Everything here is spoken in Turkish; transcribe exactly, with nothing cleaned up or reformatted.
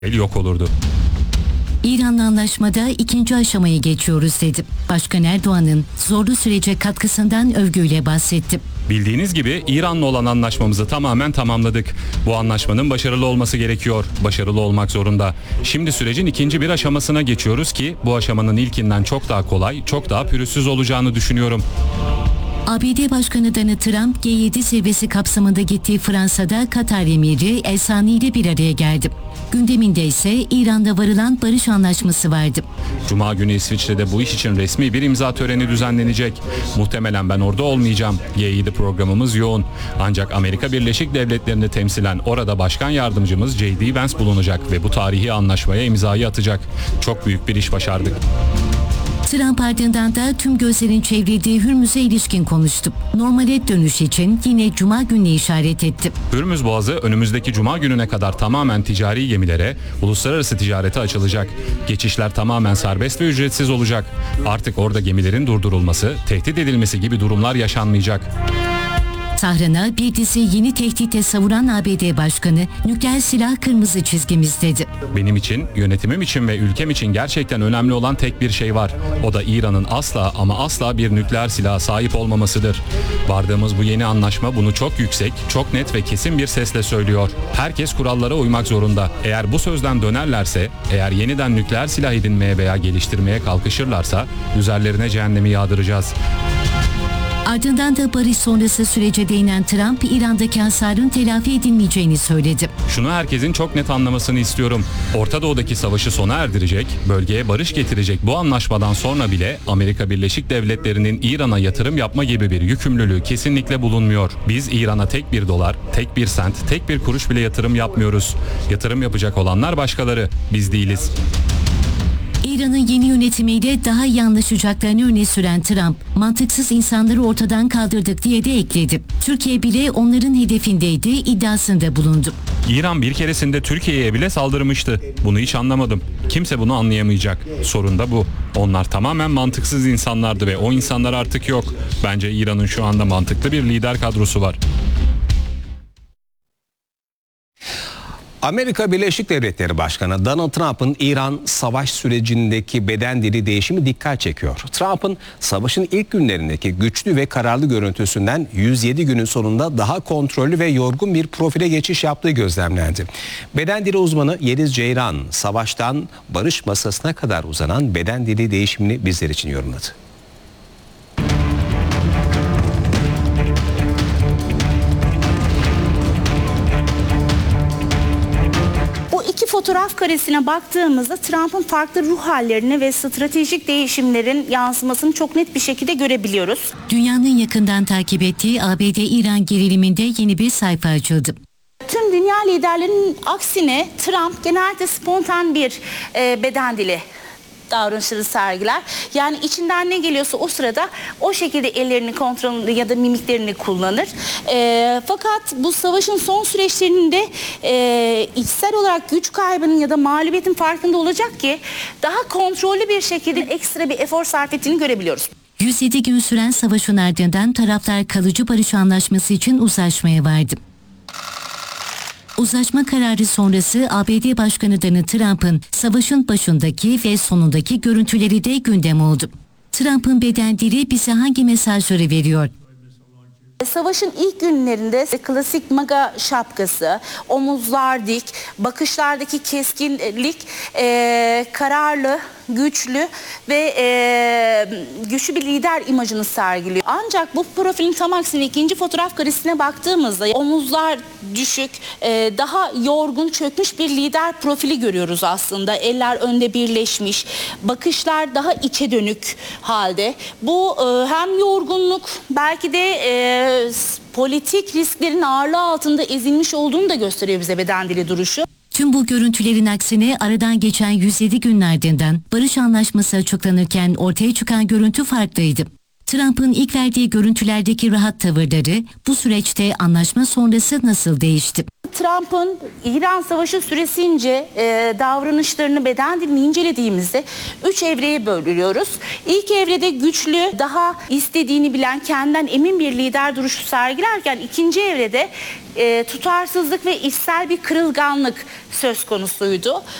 yok olurdu. İran'la anlaşmada ikinci aşamaya geçiyoruz dedi. Başkan Erdoğan'ın zorlu sürece katkısından övgüyle bahsetti. Bildiğiniz gibi İran'la olan anlaşmamızı tamamen tamamladık. Bu anlaşmanın başarılı olması gerekiyor. Başarılı olmak zorunda. Şimdi sürecin ikinci bir aşamasına geçiyoruz ki bu aşamanın ilkinden çok daha kolay, çok daha pürüzsüz olacağını düşünüyorum. A B D Başkanı Donald Trump G yedi zirvesi kapsamında gittiği Fransa'da Katar emiri El Sani ile bir araya geldi. Gündeminde ise İran'da varılan barış anlaşması vardı. Cuma günü İsviçre'de bu iş için resmi bir imza töreni düzenlenecek. Muhtemelen ben orada olmayacağım. G yedi programımız yoğun. Ancak Amerika Birleşik Devletleri'ni temsilen orada başkan yardımcımız J D Vance bulunacak ve bu tarihi anlaşmaya imzayı atacak. Çok büyük bir iş başardık. Trump ardından da tüm gözlerin çevrildiği Hürmüz'e ilişkin konuştu. Normale dönüş için yine Cuma gününe işaret etti. Hürmüz Boğazı önümüzdeki Cuma gününe kadar tamamen ticari gemilere, uluslararası ticarete açılacak. Geçişler tamamen serbest ve ücretsiz olacak. Artık orada gemilerin durdurulması, tehdit edilmesi gibi durumlar yaşanmayacak. Tahran'a bir dizi yeni tehditle savuran A B D Başkanı, nükleer silah kırmızı çizgimiz dedi. Benim için, yönetimim için ve ülkem için gerçekten önemli olan tek bir şey var. O da İran'ın asla ama asla bir nükleer silaha sahip olmamasıdır. Vardığımız bu yeni anlaşma bunu çok yüksek, çok net ve kesin bir sesle söylüyor. Herkes kurallara uymak zorunda. Eğer bu sözden dönerlerse, eğer yeniden nükleer silah edinmeye veya geliştirmeye kalkışırlarsa üzerlerine cehennemi yağdıracağız. Ardından da barış sonrası sürece değinen Trump, İran'daki hasarın telafi edilmeyeceğini söyledi. Şunu herkesin çok net anlamasını istiyorum. Orta Doğu'daki savaşı sona erdirecek, bölgeye barış getirecek bu anlaşmadan sonra bile Amerika Birleşik Devletleri'nin İran'a yatırım yapma gibi bir yükümlülüğü kesinlikle bulunmuyor. Biz İran'a tek bir dolar, tek bir sent, tek bir kuruş bile yatırım yapmıyoruz. Yatırım yapacak olanlar başkaları, biz değiliz. İran'ın yeni yönetimiyle daha iyi anlaşacaklarını öne süren Trump, mantıksız insanları ortadan kaldırdık diye de ekledi. Türkiye bile onların hedefindeydi iddiasında bulundu. İran bir keresinde Türkiye'ye bile saldırmıştı. Bunu hiç anlamadım. Kimse bunu anlayamayacak. Sorun da bu. Onlar tamamen mantıksız insanlardı ve o insanlar artık yok. Bence İran'ın şu anda mantıklı bir lider kadrosu var. Amerika Birleşik Devletleri Başkanı Donald Trump'ın İran savaş sürecindeki beden dili değişimi dikkat çekiyor. Trump'ın savaşın ilk günlerindeki güçlü ve kararlı görüntüsünden yüz yedi günün sonunda daha kontrollü ve yorgun bir profile geçiş yaptığı gözlemlendi. Beden dili uzmanı Yeliz Ceyran, savaştan barış masasına kadar uzanan beden dili değişimini bizler için yorumladı. Fotoğraf karesine baktığımızda Trump'ın farklı ruh hallerini ve stratejik değişimlerin yansımasını çok net bir şekilde görebiliyoruz. Dünyanın yakından takip ettiği A B D-İran geriliminde yeni bir sayfa açıldı. Tüm dünya liderlerinin aksine Trump genelde spontan bir e, beden dili davranışları sergiler. Yani içinden ne geliyorsa o sırada o şekilde ellerini kontrolünü ya da mimiklerini kullanır. E, fakat bu savaşın son süreçlerinde e, içsel olarak güç kaybının ya da mağlubiyetin farkında olacak ki daha kontrollü bir şekilde ekstra bir efor sarf ettiğini görebiliyoruz. yüz yedi gün süren savaşın ardından taraflar kalıcı barış anlaşması için uzlaşmaya vardı. Uzlaşma kararı sonrası A B D Başkanı Donald Trump'ın savaşın başındaki ve sonundaki görüntüleri de gündem oldu. Trump'ın beden dili bize hangi mesajları veriyor? Savaşın ilk günlerinde klasik MAGA şapkası, omuzlar dik, bakışlardaki keskinlik e, kararlı, güçlü ve e, güçlü bir lider imajını sergiliyor. Ancak bu profilin tam aksine ikinci fotoğraf karesine baktığımızda omuzlar düşük, e, daha yorgun, çökmüş bir lider profili görüyoruz aslında. Eller önde birleşmiş, bakışlar daha içe dönük halde. Bu e, hem yorgunluk, belki de e, politik risklerin ağırlığı altında ezilmiş olduğunu da gösteriyor bize beden dili duruşu. Tüm bu görüntülerin aksine aradan geçen yüz yedi günün ardından barış anlaşması açıklanırken ortaya çıkan görüntü farklıydı. Trump'ın ilk verdiği görüntülerdeki rahat tavırları bu süreçte anlaşma sonrası nasıl değişti? Trump'ın İran Savaşı süresince e, davranışlarını, beden dilini incelediğimizde üç evreye bölüyoruz. İlk evrede güçlü, daha istediğini bilen, kendinden emin bir lider duruşu sergilerken ikinci evrede e, tutarsızlık ve içsel bir kırılganlık söz konusuydu.